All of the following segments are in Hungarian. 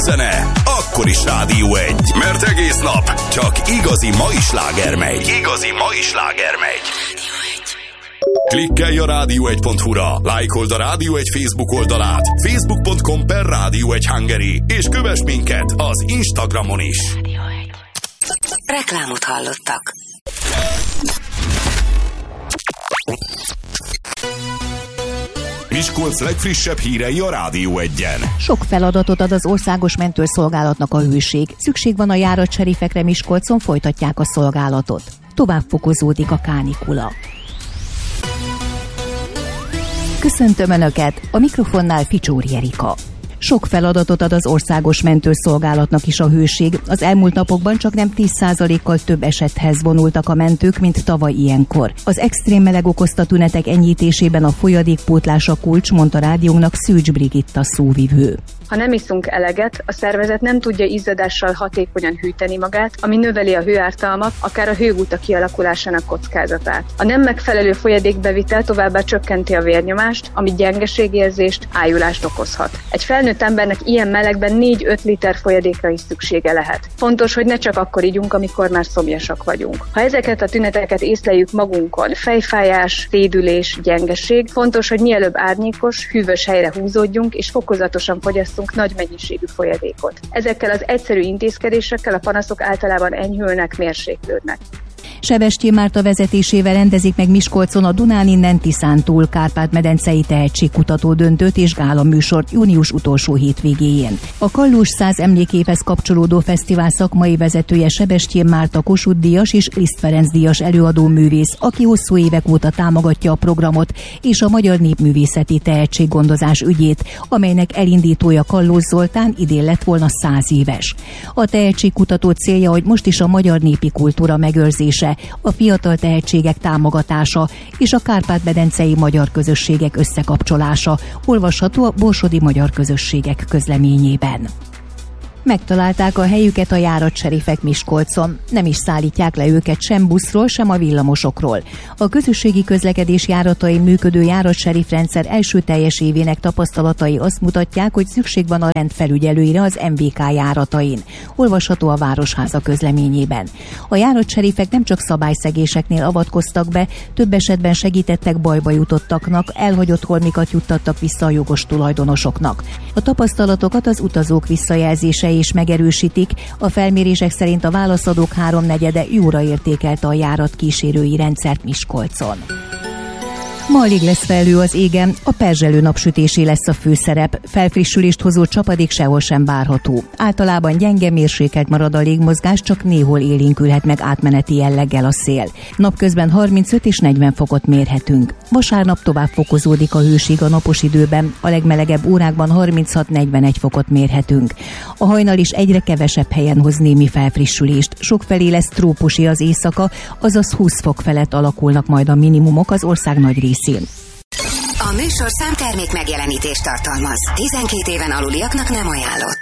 zene, akkor is Rádió 1. Mert egész nap csak igazi mai sláger megy. Igazi mai sláger megy. Klikkelj a rádió1.hu-ra, lájkold a Rádió 1 Facebook oldalát, facebook.com/Rádió 1 Hungary, és kövess minket az Instagramon is. Reklámot hallottak. Miskolc legfrissebb hírei a Rádió 1-en. Sok feladatot ad az országos mentőszolgálatnak a hőség. Szükség van a járatserifekre, Miskolcon folytatják a szolgálatot. Tovább fokozódik a kánikula. Köszöntöm Önöket, a mikrofonnál Ficsóri Erika. Sok feladatot ad az országos mentőszolgálatnak is a hőség. Az elmúlt napokban csak nem 10%-kal több esethez vonultak a mentők, mint tavaly ilyenkor. Az extrém meleg okozta tünetek enyhítésében a folyadékpótlás a kulcs, mondta rádiónknak Szűcs Brigitta szóvivő. Ha nem iszunk eleget, a szervezet nem tudja izzadással hatékonyan hűteni magát, ami növeli a hőártalmat, akár a hőgutak kialakulásának kockázatát. A nem megfelelő folyadékbevitel továbbá csökkenti a vérnyomást, ami gyengeségérzést, ájulást okozhat. Egy felnőtt embernek ilyen melegben 4-5 liter folyadékra is szüksége lehet. Fontos, hogy ne csak akkor igyunk, amikor már szomjasak vagyunk. Ha ezeket a tüneteket észleljük magunkon, fejfájás, szédülés, gyengeség, fontos, hogy mielőbb árnyékos, hűvös helyre húzódjunk és fokozatosan fogyasszunk nagy mennyiségű folyadékot. Ezekkel az egyszerű intézkedésekkel a panaszok általában enyhülnek, mérséklődnek. Sebestyén Márta vezetésével rendezik meg Miskolcon a Dunán innen Tiszántúl Kárpát-medencei tehetségkutató döntőt és gála műsort június utolsó hétvégéjén. A Kallós 100 emlékéhez kapcsolódó fesztivál szakmai vezetője Sebestyén Márta Kossuth díjas és Liszt Ferenc díjas előadó művész, aki hosszú évek óta támogatja a programot és a magyar népművészeti tehetséggondozás ügyét, amelynek elindítója Kallós Zoltán idén lett volna 100 éves. A tehetségkutató célja, hogy most is a magyar népi kultúra megőrzése, a fiatal tehetségek támogatása és a kárpát-medencei magyar közösségek összekapcsolása, olvasható a Borsodi Magyar Közösségek közleményében. Megtalálták a helyüket a járatserifek Miskolcon. Nem is szállítják le őket sem buszról, sem a villamosokról. A közösségi közlekedés járatain működő járatserifrendszer első teljes évének tapasztalatai azt mutatják, hogy szükség van a rendfelügyelőire az MVK járatain. Olvasható a Városháza közleményében. A járatserifek nem csak szabályszegéseknél avatkoztak be, több esetben segítettek bajba jutottaknak, elhagyott holmikat juttattak vissza a jogos tulajdonosoknak. A tapasztalatokat az utazók visszajelzései is megerősítik. A felmérések szerint a válaszadók 3/4 jóra értékelte a járat kísérői rendszert Miskolcon. Ma alig lesz felhő az égen, a perzselő napsütésé lesz a főszerep, felfrissülést hozó csapadék sehol sem várható. Általában gyenge, mérsékelt marad a légmozgás, csak néhol élénkülhet meg átmeneti jelleggel a szél. Napközben 35 és 40 fokot mérhetünk. Vasárnap tovább fokozódik a hőség a napos időben, a legmelegebb órákban 36-41 fokot mérhetünk. A hajnal is egyre kevesebb helyen hoz némi felfrissülést, sokfelé lesz trópusi az éjszaka, azaz 20 fok felett alakulnak majd a minimumok az ország nagy részén. A műsorszám termék megjelenítést tartalmaz. 12 éven aluliaknak nem ajánlott.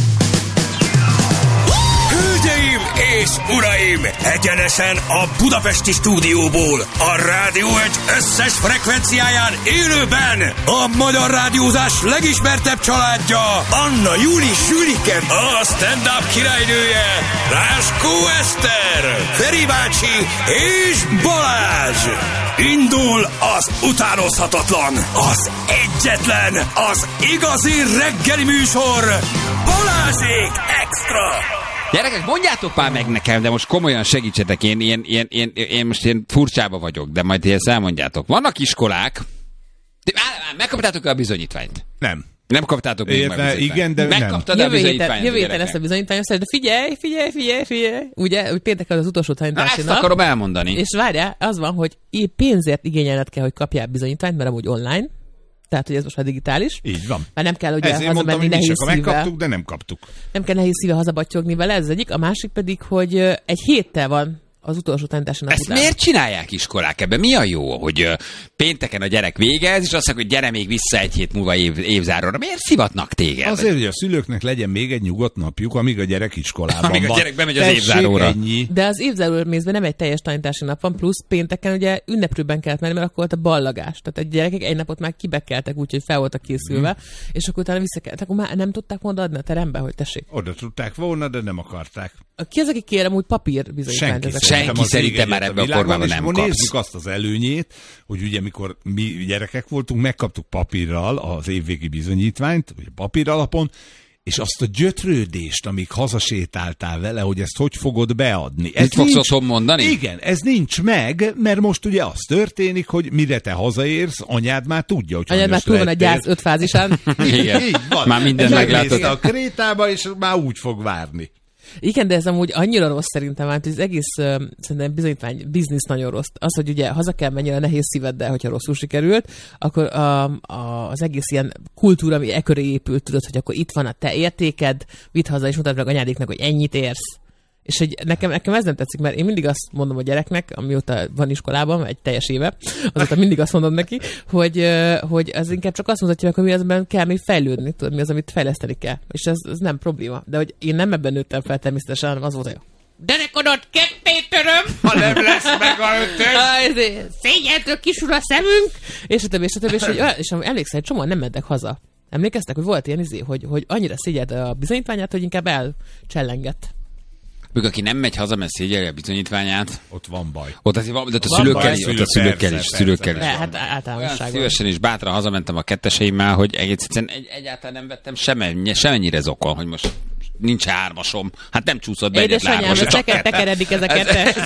Hölgyeim és uraim! Egyenesen a budapesti stúdióból, a Rádió 1 összes frekvenciáján élőben a magyar rádiózás legismertebb családja, Anna Júli Sülike, a stand-up királynője, Ráskó Eszter, Feri bácsi és Balázs. Indul az utánozhatatlan, az egyetlen, az igazi reggeli műsor, Balázsék Extra! Gyerekek, mondjátok már meg nekem, de most komolyan segítsetek, én most ilyen furcsába vagyok, de majd ezt elmondjátok. Vannak iskolák, megkaptátok-e a bizonyítványt? Nem. Nem kaptátok még meg bizonyítványt? Igen, de megkaptad a bizonyítványt? Jövő héten ezt a bizonyítványt, de figyelj. Ugye, hogy pénteken az utolsó tanítási nap. Ezt akarom elmondani. És várjál, az van, hogy pénzért igényelned kell, hogy kapjál bizonyítványt, mert amúgy online. Tehát, hogy ez most már digitális. Így van. Már nem kell ugye ezért hazamenni mondtam, nehéz szívvel. megkaptuk, de nem kaptuk. Nem kell nehéz szívvel hazabattyogni vele, ez az egyik. A másik pedig, hogy egy héttel van az utolsó tanítási nap Ezt után. miért csinálják iskolák ebben? Mi a jó, hogy pénteken a gyerek végez, és azt mondja, hogy gyere még vissza egy hét múlva évzáróra. Miért szivatnak téged? Azért, hogy a szülőknek legyen még egy nyugodt napjuk, amíg a gyerek iskolában Amíg a van. gyerek bemegy az évzáróra. Ennyi. De az évzáró mézben nem egy teljes tanítási nap van, plusz pénteken ugye ünneprőben kellett menni, mert akkor volt a ballagás. Tehát a gyerekek egy napot már kibekeltek, úgyhogy fel voltak készülve, és akkor utána visszakeltek. Akkor már nem tudták volna adni a terembe, hogy tessék. Oda tudták volna, de nem akarták. Ki az, aki kérem úgy papír bizonyítványt? Senki szerintem már ebben a formában nem kapsz. Nézzük azt az előnyét, hogy ugye mikor mi gyerekek voltunk, megkaptuk papírral az évvégi bizonyítványt, ugye papír alapon, és azt a gyötrődést, amíg hazasétáltál vele, hogy ezt hogy fogod beadni. Mit fogsz otthon mondani? Igen, ez nincs meg, mert most ugye az történik, hogy mire te hazaérsz, anyád már tudja, hogy anyád már túl van a gyász 5 fázisán. Igen. Így van. Már minden meglátod. A Krétába, és már úgy fog várni. Igen, de ez amúgy annyira rossz szerintem, hogy az egész szerintem bizonyítvány biznisz nagyon rossz. Az, hogy ugye haza kell menni a nehéz szíveddel, hogyha rosszul sikerült, akkor az egész ilyen kultúra, ami köré épült, tudod, hogy akkor itt van a te értéked, vidd haza és mutatd meg anyádéknak, hogy ennyit érsz. És hogy nekem ez nem tetszik, mert én mindig azt mondom a gyereknek, amióta van iskolában, egy teljes éve, azóta mindig azt mondom neki, hogy az inkább csak azt mutatja meg, hogy mi azben kell még fejlődni, tudod, mi az, amit fejleszteni kell. És ez nem probléma. De hogy én nem ebben nőttem fel természetesen, hanem az volt, hogy derekodot ketté töröm, Ha nem lesz meg a ötös. Szégyentől kisul a szemünk, és a többi, és emlékszel, egy csomóan nem mentek haza. Emlékeztek, hogy volt ilyen hogy annyira szégyelte a bizonyítványát, hogy inkább elcsellengett. Még aki nem megy haza, mert szégyeli a bizonyítványát. Ott van baj. Ott azért van, de a Van szülőkkel baj, is, ott a szülőkkel is, szülőkkel is. Hát általánosságban. Szívesen és bátran hazamentem a ketteseimmel, hogy egész egyszerűen egyáltalán nem vettem semennyire zokon, hogy most nincs hármasom. Hát nem csúszott be egyet Édesanyám, neked tekeredik ez a kettes.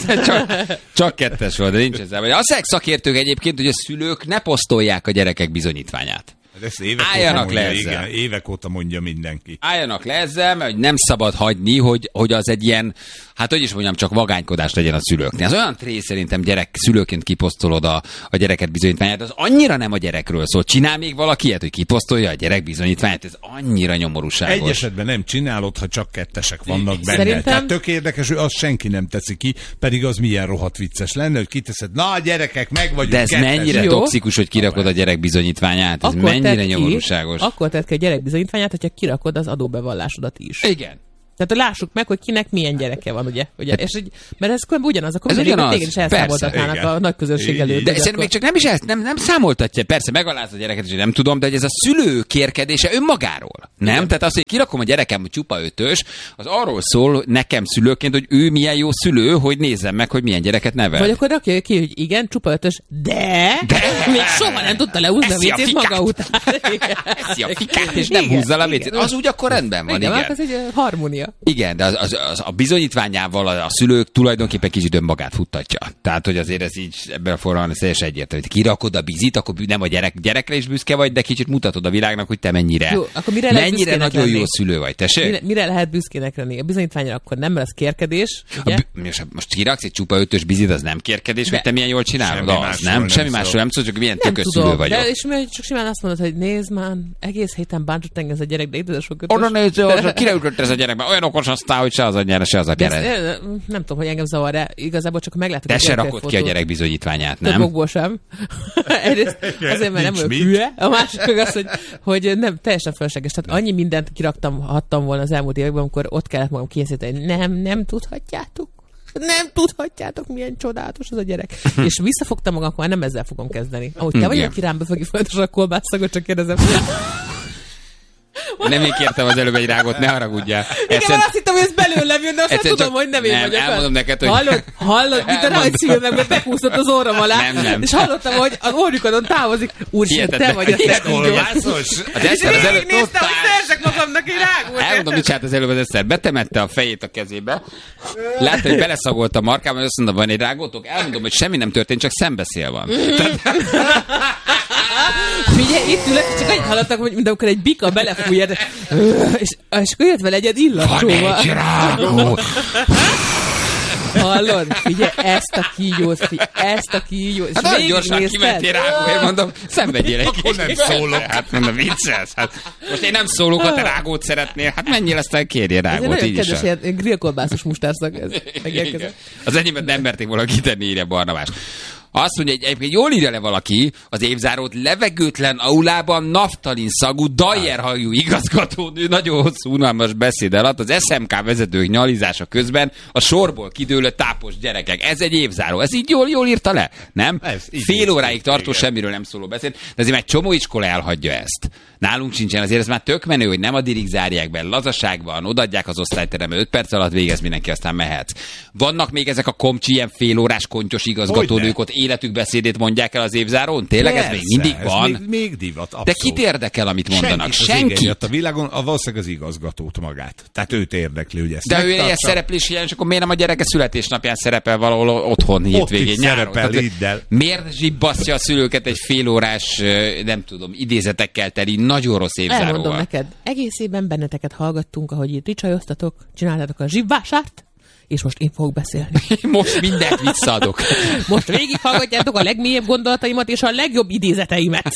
Csak kettes volt, de nincs ezzel. Azt szakértők egyébként, hogy a szülők ne posztolják a gyerekek bizonyítványát. Ezt Álljanak le ezzel. Igen, évek óta mondja mindenki. Álljanak le ezzel, mert nem szabad hagyni, hogy az egy ilyen, hát hogy is mondjam, csak vagánykodás legyen a szülőknél. Az olyan tré szerintem szülőként kiposztolod a gyereket bizonyítványát, az annyira nem a gyerekről szól. Csinál még valaki ilyet, hogy kiposztolja a gyerek bizonyítványát, ez annyira nyomorúságos. Egy esetben nem csinálod, ha csak kettesek vannak benne. Szerintem... Tehát tök érdekes, hogy azt senki nem teszi ki, pedig az milyen rohadt vicces lenne, hogy kiteszed, na gyerekek, meg vagyunk. De ez kettes. mennyire Jó. toxikus, hogy kirakod a gyerek bizonyítványát? Ez mennyire nyomorúságos. Akkor tedd ki a gyerek bizonyítványát, hogyha kirakod az adóbevallásodat is. Igen. Tehát lássuk meg, hogy kinek milyen gyereke van, ugye? És mert ez ugyanaz, akkor Ez ugyanaz, ugyanaz. téged is elszámoltatnának Persze, a nagy közönség előtt. De szerintem még csak nem is ezt, nem számoltatja. Persze megaláz a gyereket, és nem tudom, de hogy ez a szülő kérkedése önmagáról. Nem? Igen. Tehát az, hogy kirakom a gyerekem csupa ötös, az arról szól nekem szülőként, hogy ő milyen jó szülő, hogy nézzem meg, hogy milyen gyereket nevel. Vagy akkor rakja ki, hogy igen, csupa ötös, de még soha nem tudta leúzni a Eszi a vicét fikát. maga után. Eszi a fikát, és nem húzza le a vécét. Az úgy akkor rendben van, Igen, igen. az egy harmónia. Igen, de a bizonyítványával a szülők tulajdonképpen kicsit önmagát futtatja. Tehát, hogy azért ez így ebben a formában teljesen egyértelmű. Hogy kirakod a bizit, akkor nem a gyerekre is büszke vagy, de kicsit mutatod a világnak, hogy te mennyire, Jó, akkor mire lehet mennyire büszkének nagyon lenni? jó szülő vagy. Tessék? Mire lehet büszkének lenni? A bizonyítványra akkor nem lesz kérkedés, ugye? Most kiraksz egy csupa ötös bizit, az nem kérkedés, hogy te milyen jól csinálod? Semmi Az másról nem, nem semmi szól. másról nem szól, csak milyen Nem tökös szülő tudom, vagyok. de és csak simán azt mondod, hogy nézd már, egész héten bántott engem ez a gyerek, de itt ez a sok ötös. Oda nézd, kire ütött ez a gyerek, mert olyan okos aztán, hogy se az anyjára, se az De apjára. ezt, nem tudom, hogy engem zavar, de igazából csak meglátok. Te se rakod ki a gyerek bizonyítványát, Több nem? okból sem. Egyrészt azért, mert nem Nincs vagyok mit. hülye. A másik meg az, hogy nem, teljesen fölösleges. Tehát annyi mindent hattam volna az elmúlt években, amikor ott kellett magam készíteni. Nem tudhatjátok. Nem tudhatjátok, milyen csodálatos az a gyerek. És visszafogtam magam, akkor már nem ezzel fogom kezdeni. Ahogy te vagy, Igen. aki rám befogja folyamatosan a kolbászagot, csak kérdezem. Nem én kértem az előbb egy rágot, ne haragudjál. Igen, azt hittem, hogy ez belőlem jön, de azt Egyszer tudom, csak- hogy nem én nem, vagyok. elmondom neked, hogy- Hallod, mint a nagy szívemben, mert bekúszott az orrom alá. Nem. És hallottam, hogy az orjukodon távozik. Úristen, te Hihetetlen. vagy a szegény. Kolbászos? Az Eszter az előbb... Néztem, hogy szerzek magamnak egy rágót. Elmondom, mit csinált az előbb az Eszter. Betemette a fejét a kezébe. Látta, hogy beleszagolt a markában, és azt mondta, van egy rágótok? Elmondom, hogy semmi nem történt, csak szembeszél van. Figyelj, itt ülök, csak egy hallottak, hogy mint amikor egy bika belefújja, és akkor jött vele egy Van illatróba. egy rágó! Hallod? Figyelj, ezt a kígyót. Hát nagyon gyorsan kimentél Rágóért, mondom, szenvedjél egy Akkor nem szólok. Hát mondom, viccelsz. Hát, most én nem szólok, ha te Rágót szeretnél. Hát menjél, aztán kérjél Ez egy Rágót. nagyon Így is. kedves ilyen grillkolbászos mustárszak ez. Igen. Az enyémet nem merték volna kitenni, írja Barnabás. Azt mondja, hogy egyébként jól írja le valaki az évzárót, levegőtlen aulában naftalin szagú, dajerhajú igazgatónő nagyon hosszú, unalmas beszéd alatt az SMK vezetők nyalizása közben a sorból kidőlő tápos gyerekek. Ez egy évzáró. Ez így jól írta le? Nem? Fél óráig tartó, semmiről nem szóló beszéd, de azért már egy csomó iskola elhagyja ezt. Nálunk sincsen, azért ez már tök menő, hogy nem a dirig zárják be, lazaságban, odaadják az osztályterembe, 5 perc alatt végez mindenki, aztán mehet. Vannak még ezek a komcsi, ilyen félórás kontyos igazgatónők, ott életük beszédét mondják el az évzárón? Tényleg ez még mindig van? Ez még divat, abszolút. De kit érdekel, amit mondanak? Senki. A világon valószínűleg az igazgatót magát. Tehát őt érdekli, hogy ezt de ő ilyen szereplési jelen, és akkor miért nem a gyereke születésnapján szerepel valahol otthon hétvégén, nyáron? Miért zsibbasztja a szülőket egy félórás, nem tudom, idézetekkel teli, nagyon rossz évzáróval? Elmondom neked, egész évben benneteket hallgattunk, ahogy itt ricsajoztatok, csináltátok a zsibvásárt, és most én fogok beszélni. Most mindent visszaadok. Most végighallgatjátok a legmélyebb gondolataimat és a legjobb idézeteimet.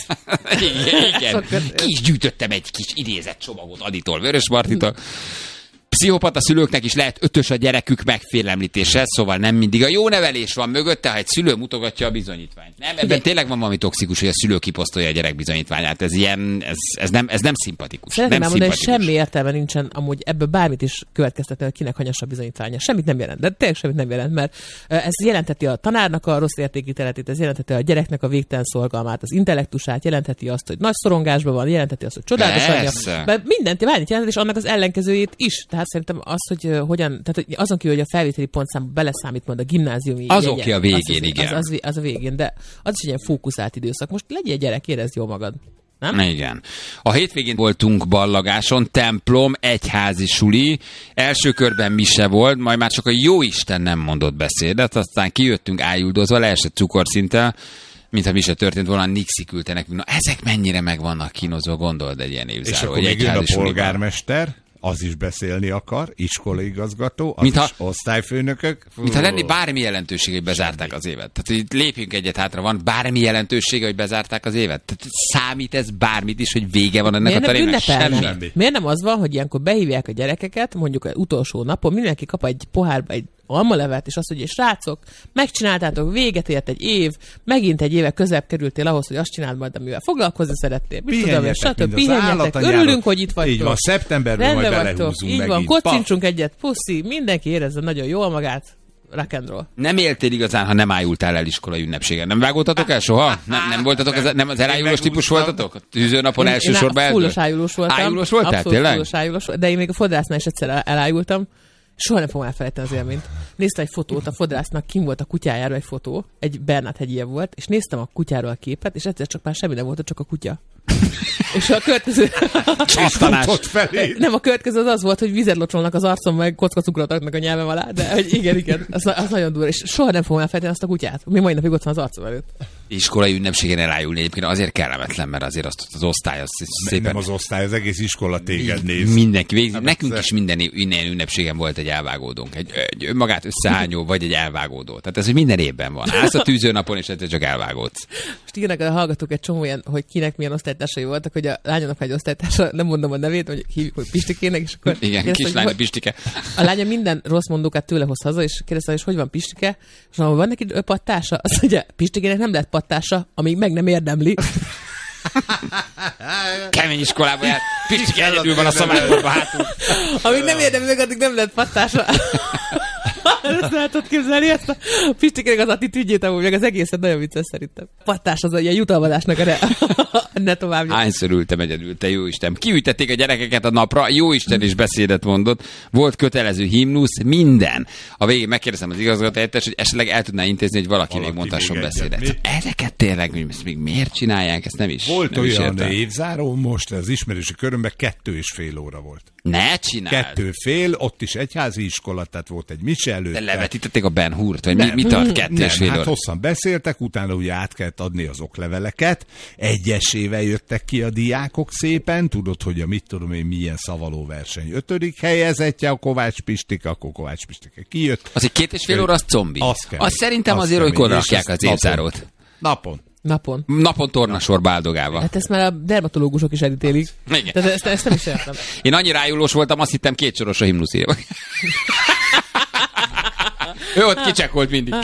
Igen. Ki is gyűjtöttem egy kis idézett csomagot Aditól, Vörös Martitól. Pszichopata szülőknek is lehet 5-ös a gyerekük megfélemlítése, szóval nem mindig a jó nevelés van mögötte, ha egy szülő mutogatja a bizonyítványt. Nem, ebben tényleg van valami toxikus, hogy a szülő kiposztolja a gyerek bizonyítványát. Ez ilyen, ez nem szimpatikus. Szeretném elmondani, hogy semmi értelme nincsen amúgy ebből bármit is következtetni, hogy kinek hanyassa a bizonyítványa. Semmit nem jelent, de tényleg semmit nem jelent, mert ez jelentheti a tanárnak a rossz értékítéletét, ez jelentheti a gyereknek a végtelen szorgalmát, az intellektusát, jelentheti azt, hogy nagy szorongásban van, jelentheti azt, hogy csodálatos anyja, mindent jelent, és annak az ellenkezőjét is. Tehát szerintem az, hogy hogyan, tehát azon kívül, hogy a felvételi pontszámba beleszámít majd a gimnáziumi az oké a végén, igen. Az a végén, de az is egy ilyen fókuszált időszak. Most legyél gyerek, érezd jól magad. Nem? Igen. A hétvégén voltunk ballagáson, templom, egyházi suli, első körben mise volt, majd már csak a jóisten nem mondott beszédet, aztán kijöttünk ájuldozva, leesett cukorszinttel, mintha mi se történt volna, Nixi küldte nekünk. Na, ezek mennyire meg vannak kínozva, gondold egy ilyen évzáró. És akkor még jön a polgármester, az is beszélni akar, iskolaigazgató, az is osztályfőnökök. Mintha lenni bármi jelentősége, hogy bezárták az évet. Tehát, hogy lépjünk egyet hátra, van bármi jelentősége, hogy bezárták az évet? Tehát számít ez bármit is, hogy vége van ennek a tanévnek? Semmi. Miért nem az van, hogy ilyenkor behívják a gyerekeket, mondjuk az utolsó napon, mindenki kap egy pohárba egy almalevet, és azt mondja, srácok, megcsináltátok, véget ért egy év, megint egy éve közelebb kerültél ahhoz, hogy azt csináld majd, amivel foglalkozni szerettél. Pihenjetek, örülünk, hogy itt vagytok. Így van, szeptemberben majd belehúzunk így van, kocincsunk egyet, puszi, mindenki érezze nagyon jól magát. Rock and roll. Nem éltél igazán, ha nem ájultál el iskolai ünnepségen. Nem vágódtatok el soha? Nem voltatok, nem az elájulós típus voltatok? Tűzőnapon elsősorban? Én fullos ájulós voltam. Ájulós voltál, abszolút tényleg? Fullos ájulós, de én még a fodrásznál is egyszer elájultam. Soha nem fogom elfelejteni az élményt. Néztem egy fotót, a fodrásznak kim volt a kutyájáról egy fotó, egy Bernát hegyie volt, és néztem a kutyáról a képet, és egyszer csak már semmi nem volt, csak a kutya. És a következő... Nem, a következő az volt, hogy vizet locsolnak az arcom, meg kockacukrot adnak a nyelvem alá, de hogy igen, az nagyon durva. És soha nem fogom elfelejteni azt a kutyát. Mi mai napig ott van az arcom előtt. Iskolai ünnepségen elájulni egyébként azért kellemetlen, mert azért azt az osztály az szépen... Nem az osztály, az egész iskola téged néz. Mindenki végzi. Nekünk is minden ünnepségen volt egy elvágódónk. Egy önmagát összehányó, vagy egy elvágódó. Tehát ez, hogy minden évben van. Állsz a tűzőnapon, és egyszer csak elvágódsz. Most írnak a hallgatók egy csomó ilyen, hogy kinek milyen osztálytársai voltak, hogy a lányomnak egy osztálytársa, nem mondom a nevét, hogy hívjuk, hogy Pistikének, és akkor... Igen, kislány a Pistike. A lánya minden rossz mondókát tőle hoz haza, és kérdezte, hogy van Pistike, és van neki pattása? Azt mondja, Pistikének nem lett pattása, amíg meg nem érdemli. Kemény iskolában jár. Pistike egyedül van a szamárban hátul. Amíg nem érdemli meg, addig nem lett pattása. Ezt lehetett képzelni, ezt a Pistikének az attitűdjét, amúgy meg az egészet nagyon vicces szerintem. Pattás az ilyen jutalmazásnak ne tovább. Hányszor ültem egyedül, te jóisten. Kiültették a gyerekeket a napra, jóisten is beszédet mondott, volt kötelező himnusz, minden. A végén megkérdeztem az igazgatóhelyettest, hogy esetleg el tudná intézni, hogy valaki még mondhasson beszédet. Ezeket tényleg, ezt még miért csinálják, ezt nem is. Volt nem olyan évzáró, most az ismerősi körömben 2,5 óra volt. Ne csináld! 2,5, ott is egyházi iskola, tehát volt egy mise előtt. De levetítették a Ben Hurt, vagy mi tart 2,5 óra? Hát hosszan beszéltek, utána ugye át kellett adni az okleveleket, egyesével jöttek ki a diákok szépen, tudod, hogy a mit tudom én milyen szavalóverseny 5. helyezettje a Kovács Pistik, akkor Kovács Pistike kijött. Az egy 2,5 óra, az zombi. Azt szerintem azért, hogy rakják az évzárót. Napon tornasorba áldogálva. Hát ezt már a dermatológusok is elítélik. Igen. Tehát ezt nem is értem. Én annyira rájúlós voltam, azt hittem 2 soros a himnusz írva. Ő ott kicsekolt mindig.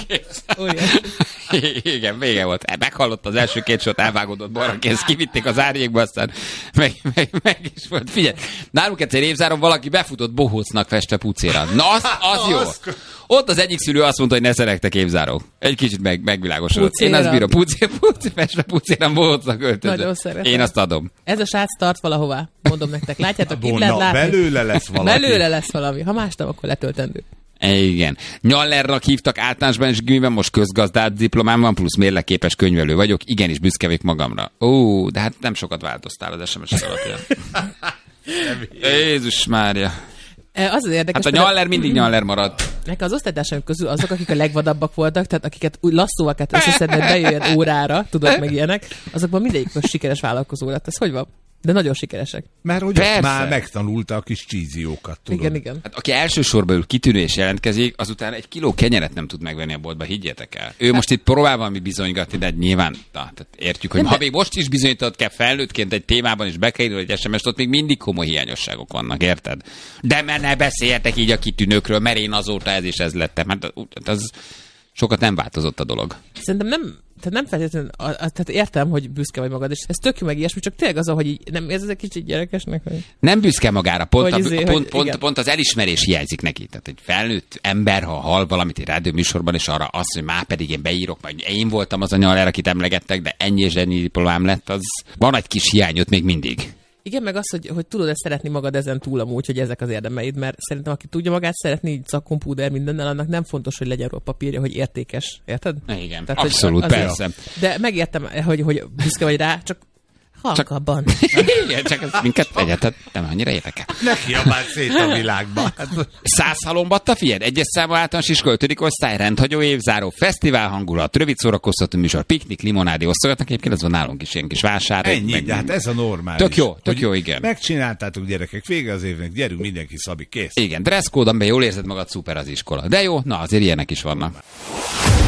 Igen, vége volt. Meghallott az első 2 sort, elvágódott balra kész, kivitték az árnyékba, aztán meg is volt. Figyelj, nálunk egyszer évzáron valaki befutott bohócnak festve pucéra. Na, az jó. Ott az egyik szülő azt mondta, hogy ne szeretek évzárók. Egy kicsit megvilágosodott. Én azt bírom, festve pucéra bohócnak öltözött. Nagyon szeretem. Én azt adom. Ez a srác tart valahová, mondom nektek. Látjátok, itt lehet látni. Belőle lesz valami. Belőle lesz valami. Ha más nem, akkor letöltendő. Igen. Nyallernak hívtak általánosban és gimiben, most közgazdát diplomám van, plusz mérlegképes könyvelő vagyok. Igenis büszke vagyok magamra. Ó, de hát nem sokat változtál az SMS-ek alapján. Jézus Mária. Az az érdekes. Hát a Nyaller mindig Nyaller maradt. Nekem az osztálytársaim közül azok, akik a legvadabbak voltak, tehát akiket úgy lasszóakat összeszedni, hogy bejöjjön órára, tudod, meg ilyenek, azokban mindegyik most sikeres vállalkozó lett. Ez hogy van? De nagyon sikeresek. Mert hogy ott már megtanulta a kis csíziókat, tudod. Igen. Hát, aki első sorba ül, kitűnő és jelentkezik, azután 1 kiló kenyeret nem tud megvenni a boltba, higgyétek el. Ő most itt próbál valami bizonygatni, de nyilván tehát értjük, hogy ha még most is bizonyított kell felnőttként egy témában is be kell írni egy SMS-t, ott még mindig komoly hiányosságok vannak, érted? De mert ne beszéljetek így a kitűnőkről, mert én azóta ez és ez lettem. Hát az sokat nem változott a dolog. Szerintem nem feltétlenül, tehát értem, hogy büszke vagy magad, és ez tök jó meg ilyesmi, csak tényleg az, hogy így, nem ez egy kicsit gyerekesnek? Hogy... Nem büszke magára, pont az elismerés hiányzik neki. Tehát egy felnőtt ember, ha hall valamit egy rádióműsorban, és arra azt, hogy már pedig én beírok, majd én voltam az a Nyaller, akit emlegettek, de ennyi és ennyi diplomám lett, az van egy kis hiányot még mindig. Igen, meg az, hogy tudod ezt szeretni magad ezen túl amúgy, hogy ezek az érdemeid, mert szerintem aki tudja magát szeretni, így szakkompúder mindennel, annak nem fontos, hogy legyen róla papírja, hogy értékes. Érted? Igen, tehát, abszolút, persze. De megértem, hogy büszke vagy rá, csak halkabban. Igen, csak ez minket egyáltalán nem annyira érdekel. Ne kiabáld szét a világba. 100 halombatta, figyeld, 1-es számú általános iskola 5. osztály, rendhagyó évzáró, fesztivál hangulat, rövid szórakoztató műsor, piknik, limonádé osztogatnak, egyébként ez van nálunk is ilyen kis vásár. Ennyi, de hát ez a normális. Tök jó, igen. Megcsináltátok, gyerekek, vége az évnek, gyerünk mindenki, Szabi, kész. Igen, dresszkód, amiben jól érzed magad, szuper az iskola. De jó, na azért ilyenek is vannak.